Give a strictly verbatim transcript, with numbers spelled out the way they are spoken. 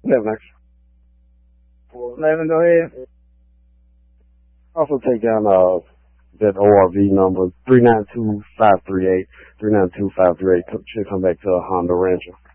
seven X. four eleven, go ahead. Also take down uh that O R V number, three nine two five three eight. three nine two five three eight should come back to a Honda Rancher.